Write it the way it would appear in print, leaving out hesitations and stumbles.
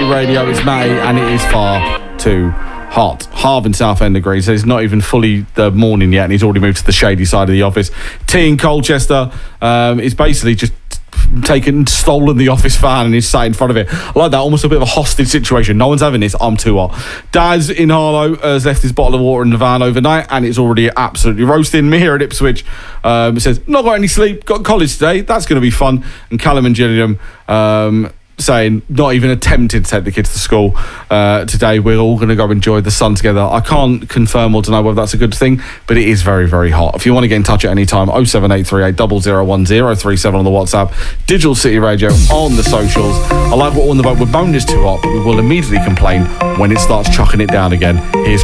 Radio. It's May and it is far too hot. Harv in Southend agrees. So it's not even fully the morning yet and he's already moved to the shady side of the office. T in Colchester is basically just stolen the office fan and is sat in front of it. I like that, almost a bit of a hostage situation. No one's having this, I'm too hot. Daz in Harlow has left his bottle of water in the van overnight and it's already absolutely roasting. Mihir at Ipswich says, not got any sleep, got college today, that's going to be fun. And Callum and Gilliam saying, not even attempting to take the kids to school today. We're all going to go enjoy the sun together. I can't confirm or deny whether that's a good thing, but it is very, very hot. If you want to get in touch at any time, 07838 001037 on the WhatsApp, Digital City Radio on the socials. I like what on the boat. We're boned is too hot, but we will immediately complain when it starts chucking it down again. Here's